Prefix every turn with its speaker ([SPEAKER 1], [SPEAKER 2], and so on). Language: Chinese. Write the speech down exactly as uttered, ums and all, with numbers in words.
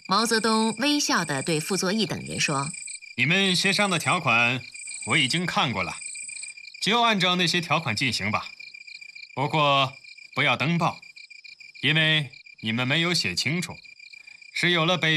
[SPEAKER 1] 毛泽东微笑地对傅作义等人说：“
[SPEAKER 2] 你们协商的条款我已经看过了，就按照那些条款进行吧。不过不要登报，因为你们没有写清楚，是有了北